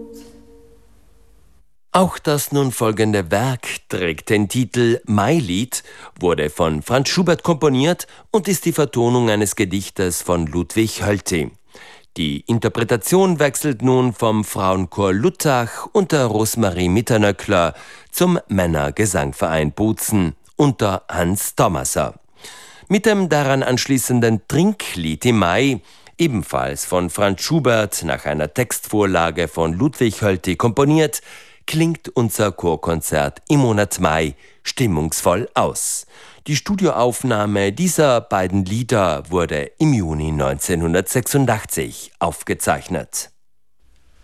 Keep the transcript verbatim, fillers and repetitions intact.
Auch das nun folgende Werk trägt den Titel Mailied, wurde von Franz Schubert komponiert und ist die Vertonung eines Gedichtes von Ludwig Hölty. Die Interpretation wechselt nun vom Frauenchor Luttach unter Rosmarie Mitternöckler zum Männergesangverein Bozen unter Hans Thomaser. Mit dem daran anschließenden Trinklied im Mai, ebenfalls von Franz Schubert nach einer Textvorlage von Ludwig Hölty komponiert, klingt unser Chorkonzert im Monat Mai stimmungsvoll aus. Die Studioaufnahme dieser beiden Lieder wurde im Juni neunzehnhundertsechsundachtzig aufgezeichnet.